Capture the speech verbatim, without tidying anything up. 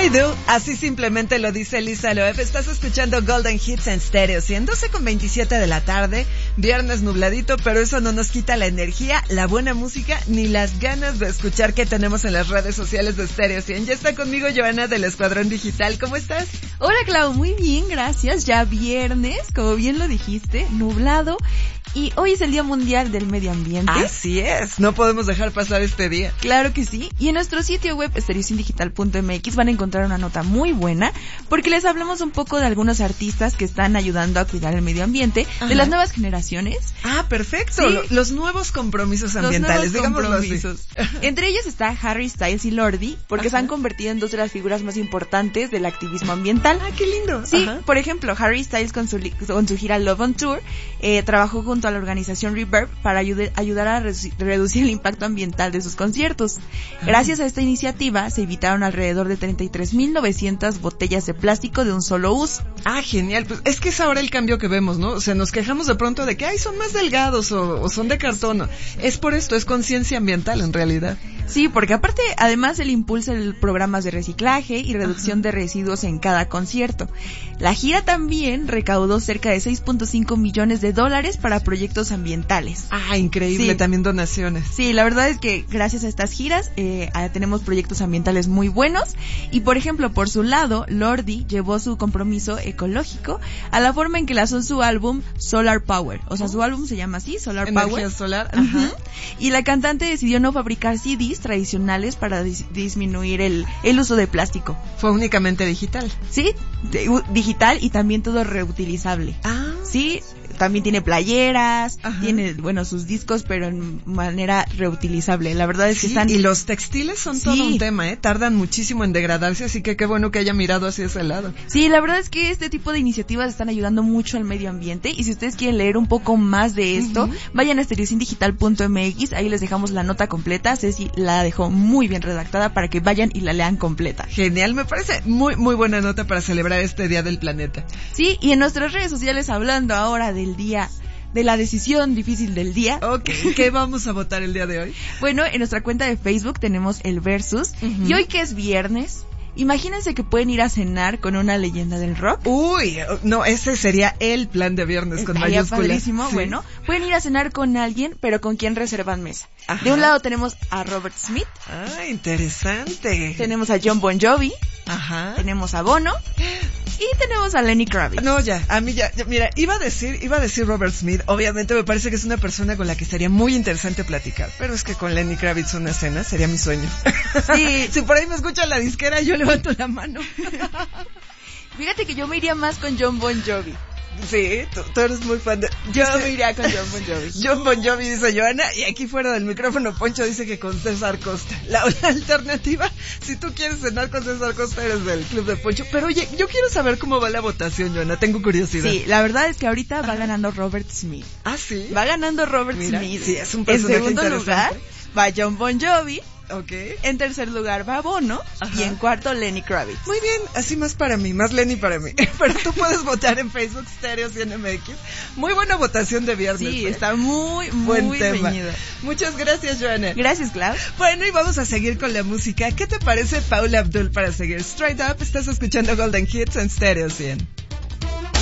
I do, así simplemente lo dice Lisa Loeb. Estás escuchando Golden Hits en Stereo cien, doce con veintisiete de la tarde, viernes nubladito, pero eso no nos quita la energía, la buena música, ni las ganas de escuchar que tenemos en las redes sociales de Stereo cien. Ya está conmigo Joana del Escuadrón Digital, ¿cómo estás? Hola Clau, muy bien, gracias. Ya viernes, como bien lo dijiste, nublado. Y hoy es el Día Mundial del Medio Ambiente. Así es, no podemos dejar pasar este día. Claro que sí. Y en nuestro sitio web stereo cien digital punto m x van a encontrar una nota muy buena porque les hablamos un poco de algunos artistas que están ayudando a cuidar el medio ambiente. Ajá. De las nuevas generaciones. Ah, perfecto. Sí. Los nuevos compromisos ambientales, los nuevos digámoslo compromisos. Así. Entre ellos está Harry Styles y Lordi, porque Ajá. se han convertido en dos de las figuras más importantes del activismo ambiental. Ah, qué lindo. Sí, Ajá. Por ejemplo, Harry Styles con su, con su gira Love on Tour eh, trabajó junto a la organización Reverb para ayude, ayudar a redu- reducir el impacto ambiental de sus conciertos. Ajá. Gracias a esta iniciativa se evitaron alrededor de treinta y tres mil novecientas botellas de plástico de un solo uso. Ah, genial. Pues es que es ahora el cambio que vemos, ¿no? O sea, nos quejamos de pronto de que ay, son más delgados o, o son de cartón. Es por esto, es conciencia ambiental en realidad. Sí, porque aparte, además él impulsa el programas de reciclaje y reducción Ajá. de residuos en cada concierto. La gira también recaudó cerca de seis punto cinco millones de dólares para proyectos ambientales. Ah, increíble, sí. También donaciones. Sí, la verdad es que gracias a estas giras eh, tenemos proyectos ambientales muy buenos y, por ejemplo, por su lado, Lordi llevó su compromiso ecológico a la forma en que lanzó su álbum Solar Power. O sea, su álbum se llama así, Solar Energía Power. solar. Ajá. Uh-huh. Y la cantante decidió no fabricar C Ds tradicionales para dis- disminuir el, el uso de plástico. Fue únicamente digital. Sí, de, u, digital y también todo reutilizable. Ah. Sí, también tiene playeras, Ajá. tiene, bueno, sus discos, pero en manera reutilizable. La verdad es sí, que están... y los textiles son sí. todo un tema, ¿eh? Tardan muchísimo en degradarse, así que qué bueno que haya mirado hacia ese lado. Sí, la verdad es que este tipo de iniciativas están ayudando mucho al medio ambiente y si ustedes quieren leer un poco más de esto, uh-huh. vayan a stereo cien digital punto m x, ahí les dejamos la nota completa. Ceci la dejó muy bien redactada para que vayan y la lean completa. Genial, me parece muy, muy buena nota para celebrar este Día del Planeta. Sí, y en nuestras redes sociales, hablando ahora de el día, de la decisión difícil del día. Ok, ¿qué vamos a votar el día de hoy? Bueno, en nuestra cuenta de Facebook tenemos el Versus, uh-huh. y hoy que es viernes, imagínense que pueden ir a cenar con una leyenda del rock. Uy, no, ese sería el plan de viernes con Estaría mayúsculas. Padrísimo, sí. Bueno, pueden ir a cenar con alguien, pero con quien reservan mesa. Ajá. De un lado tenemos a Robert Smith. Ah, interesante. Tenemos a John Bon Jovi. Ajá. Tenemos a Bono. Y tenemos a Lenny Kravitz. No, ya, a mí ya, ya, mira, iba a decir, iba a decir Robert Smith, obviamente me parece que es una persona con la que sería muy interesante platicar, pero es que con Lenny Kravitz una cena sería mi sueño. Sí. Si por ahí me escucha la disquera, yo levanto la mano. Fíjate que yo me iría más con John Bon Jovi. Sí, tú, tú eres muy fan de... Yo me iría con John Bon Jovi. John Bon Jovi, dice Joana, y aquí fuera del micrófono Poncho dice que con César Costa. La, la alternativa, si tú quieres cenar con César Costa, eres del club de Poncho. Pero oye, yo quiero saber cómo va la votación, Joana, tengo curiosidad. Sí, la verdad es que ahorita va ganando Robert Smith. ¿Ah, sí? Va ganando Robert Mira, Smith. Sí, es un personaje En segundo interesante. lugar va John Bon Jovi. Okay. En tercer lugar va Bono. Ajá. Y en cuarto Lenny Kravitz. Muy bien, así más para mí, más Lenny para mí. Pero tú puedes votar en Facebook Stereo cien M X. Muy buena votación de viernes. Sí, ¿eh? Está muy, muy buen tema. reñida. Muchas gracias, Joana. Gracias, Clau. Bueno, y vamos a seguir con la música. ¿Qué te parece Paula Abdul para seguir Straight Up? Estás escuchando Golden Hits en Stereo cien.